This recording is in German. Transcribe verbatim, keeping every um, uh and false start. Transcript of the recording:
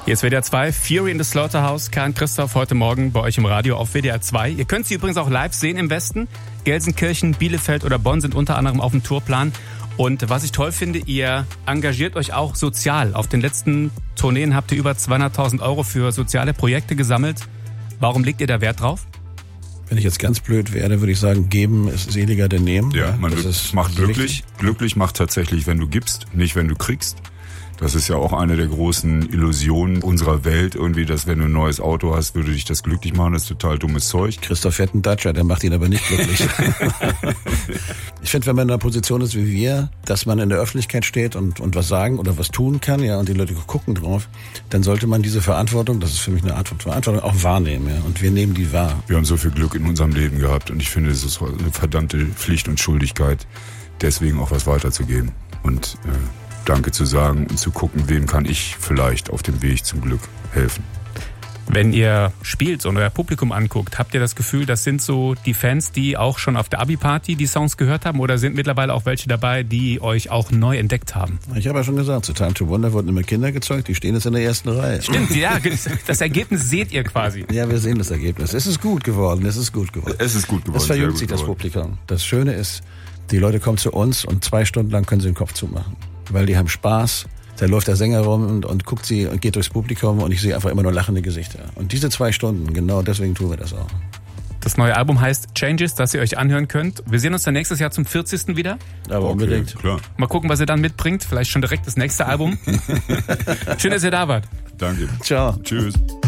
Hier ist W D R zwei, Fury in the Slaughterhouse. Karin Christoph heute Morgen bei euch im Radio auf W D R zwei. Ihr könnt sie übrigens auch live sehen im Westen. Gelsenkirchen, Bielefeld oder Bonn sind unter anderem auf dem Tourplan. Und was ich toll finde, ihr engagiert euch auch sozial. Auf den letzten Tourneen habt ihr über zweihunderttausend Euro für soziale Projekte gesammelt. Warum legt ihr da Wert drauf? Wenn ich jetzt ganz blöd wäre, würde ich sagen, geben ist seliger denn nehmen. Ja, man das ist macht glücklich. Wichtig. Glücklich macht tatsächlich, wenn du gibst, nicht wenn du kriegst. Das ist ja auch eine der großen Illusionen unserer Welt, irgendwie, dass wenn du ein neues Auto hast, würde dich das glücklich machen. Das ist total dummes Zeug. Christoph fährt einen Dacia, der macht ihn aber nicht glücklich. Ich finde, wenn man in einer Position ist wie wir, dass man in der Öffentlichkeit steht und, und was sagen oder was tun kann, ja, und die Leute gucken drauf, dann sollte man diese Verantwortung, das ist für mich eine Art von Verantwortung, auch wahrnehmen, ja. Und wir nehmen die wahr. Wir haben so viel Glück in unserem Leben gehabt und ich finde, es ist eine verdammte Pflicht und Schuldigkeit, deswegen auch was weiterzugeben. Und äh, Danke zu sagen und zu gucken, wem kann ich vielleicht auf dem Weg zum Glück helfen. Wenn ihr spielt und euer Publikum anguckt, habt ihr das Gefühl, das sind so die Fans, die auch schon auf der Abi-Party die Songs gehört haben, oder sind mittlerweile auch welche dabei, die euch auch neu entdeckt haben? Ich habe ja schon gesagt, zu Time to Wonder wurden immer Kinder gezeugt, die stehen jetzt in der ersten Reihe. Stimmt, ja, das Ergebnis seht ihr quasi. Ja, wir sehen das Ergebnis. Es ist gut geworden, es ist gut geworden. Es ist gut geworden. Es verjüngt sich das Publikum. Das Schöne ist, die Leute kommen zu uns und zwei Stunden lang können sie den Kopf zumachen. Weil die haben Spaß. Da läuft der Sänger rum und, und guckt sie und geht durchs Publikum und ich sehe einfach immer nur lachende Gesichter. Und diese zwei Stunden, genau deswegen tun wir das auch. Das neue Album heißt Changes, das ihr euch anhören könnt. Wir sehen uns dann nächstes Jahr zum vierzigsten wieder. Aber okay, unbedingt. Klar. Mal gucken, was ihr dann mitbringt. Vielleicht schon direkt das nächste Album. Schön, dass ihr da wart. Danke. Ciao. Tschüss.